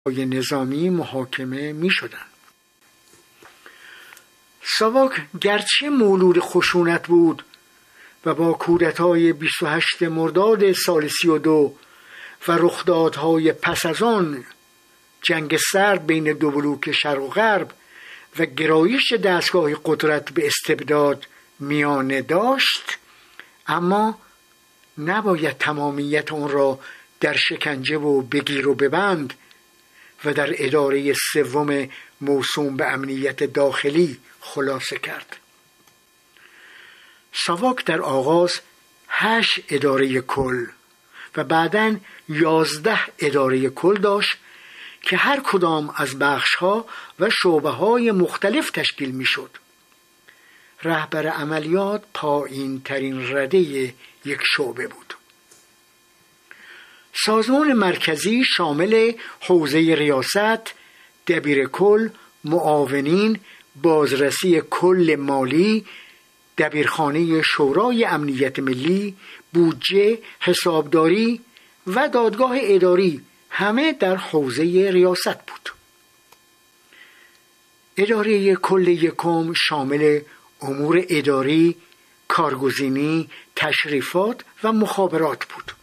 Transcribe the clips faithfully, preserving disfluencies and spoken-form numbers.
نظامی محاکمه می شدن. ساواک گرچه مولود خشونت بود و با کودتای بیست و هشتم مرداد سال سی و دو و رخدادهای پس از آن جنگ سرد بین دو بلوک شرق و غرب و گرایش دستگاه قدرت به استبداد میانه داشت، اما نباید تمامیت آن را در شکنجه و بگیر و ببند و در اداره سوم موسوم به امنیت داخلی خلاصه کرد. ساواک در آغاز هشت اداره کل و بعداً یازده اداره کل داشت که هر کدام از بخش‌ها و شعبه‌های مختلف تشکیل می‌شد. رهبر عملیات پایین ترین رده یک شعبه بود. سازمان مرکزی شامل حوزه ریاست، دبیر کل، معاونین، بازرسی کل مالی، دبیرخانه شورای امنیت ملی، بودجه، حسابداری و دادگاه اداری همه در حوزه ریاست بود. اداره کل یکم شامل امور اداری، کارگزینی، تشریفات و مخابرات بود.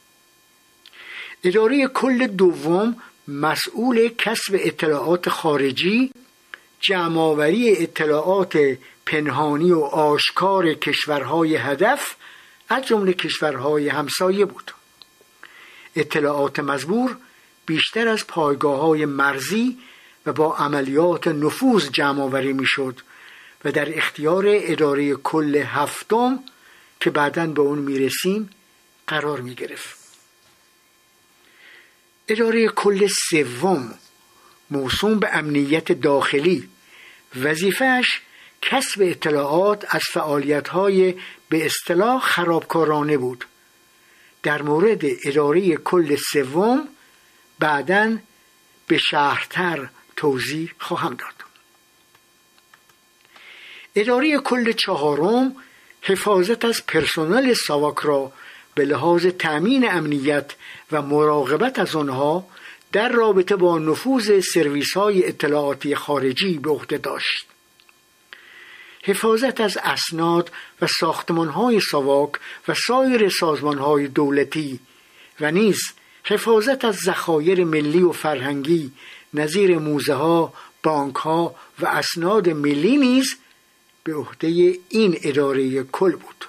اداره کل دوم مسئول کسب اطلاعات خارجی، جمع‌آوری اطلاعات پنهانی و آشکار کشورهای هدف از جمله کشورهای همسایه بود. اطلاعات مزبور بیشتر از پایگاه‌های مرزی و با عملیات نفوذ جمع‌آوری می‌شد و در اختیار اداره کل هفتم که بعداً به اون میرسیم قرار می‌گرفت. اداره کل سوم موسوم به امنیت داخلی وظیفه‌اش کسب اطلاعات از فعالیت‌های به اصطلاح خرابکارانه بود. در مورد اداره کل سوم بعداً به شرح‌تر توضیح خواهم داد. اداره کل چهارم حفاظت از پرسنل ساواک را به لحاظ تأمین امنیت و مراقبت از آنها در رابطه با نفوذ سرویس‌های اطلاعاتی خارجی به عهده داشت. حفاظت از اسناد و ساختمان‌های ساواک و سایر سازمان‌های دولتی و نیز حفاظت از ذخایر ملی و فرهنگی نظیر موزه‌ها، بانک‌ها و اسناد ملی نیز به عهده این اداره کل بود.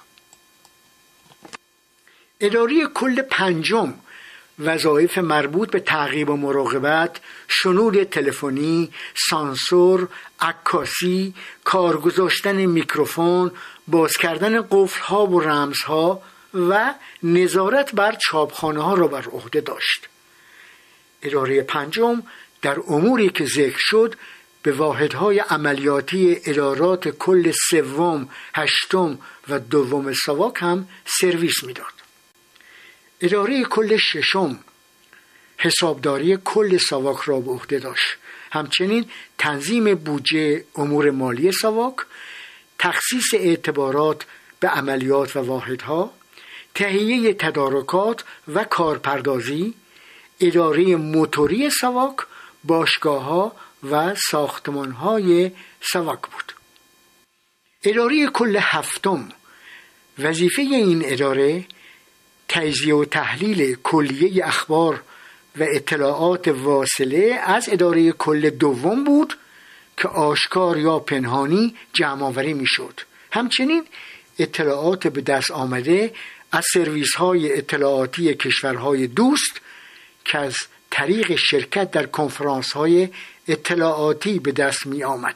اداره کل پنجم وظایف مربوط به تعقیب و مراقبت، شنود تلفنی، سانسور، عکاسی، کار گذاشتن میکروفون، باز کردن قفل‌ها و رمزها و نظارت بر چاپخانه‌ها را بر عهده داشت. اداره پنجم در اموری که ذکر شد به واحدهای عملیاتی ادارات کل سوم، هشتم و دوم ساواک هم سرویس میداد. اداره کل ششم حسابداری کل ساواک را به عهده داشت. همچنین تنظیم بودجه امور مالی ساواک، تخصیص اعتبارات به عملیات و واحدها، تهیه تدارکات و کارپردازی، اداره موتوری ساواک، باشگاه‌ها و ساختمان‌های ساواک بود. اداره کل هفتم وظیفه این اداره تجزیه و تحلیل کلیه اخبار و اطلاعات واصله از اداره کل دوم بود که آشکار یا پنهانی جمع‌آوری می‌شد. همچنین اطلاعات به دست آمده از سرویس‌های اطلاعاتی کشورهای دوست که از طریق شرکت در کنفرانس‌های اطلاعاتی به دست می آمد.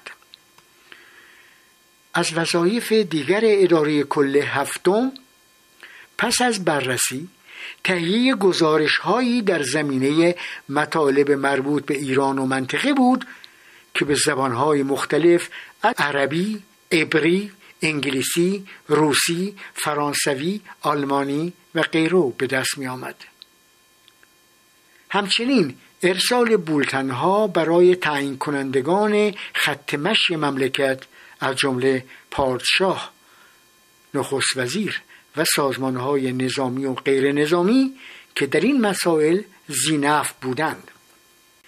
از وظایف دیگر اداره کل هفتم پس از بررسی تهیه گزارش‌هایی در زمینه مطالب مربوط به ایران و منطقه بود که به زبان‌های مختلف از عربی، عبری، انگلیسی، روسی، فرانسوی، آلمانی و غیره به دست می آمد. همچنین ارسال بولتن‌ها برای تعیین کنندگان خط مشی مملکت از جمله پادشاه، نخست وزیر و سازمان‌های نظامی و غیر نظامی که در این مسائل ذی‌نفع بودند.